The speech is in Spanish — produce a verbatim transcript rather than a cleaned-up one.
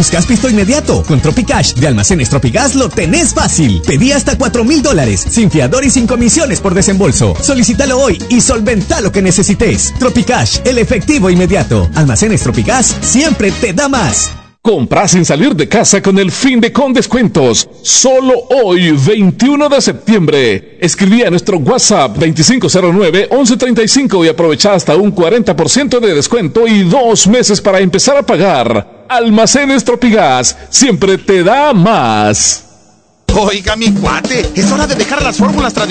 ¿Buscas pisto inmediato? Con Tropicash de Almacenes Tropigas lo tenés fácil. Pedí hasta cuatro mil dólares, sin fiador y sin comisiones por desembolso. Solicítalo hoy y solventá lo que necesites. Tropicash, el efectivo inmediato. Almacenes Tropigas siempre te da más. Compra sin salir de casa con el fin de con descuentos. Solo hoy, veintiuno de septiembre. Escribí a nuestro WhatsApp veinticinco cero nueve, once treinta y cinco y aprovecha hasta un cuarenta por ciento de descuento y dos meses para empezar a pagar. Almacenes Tropigas siempre te da más. Oiga, mi cuate, es hora de dejar las fórmulas tradicionales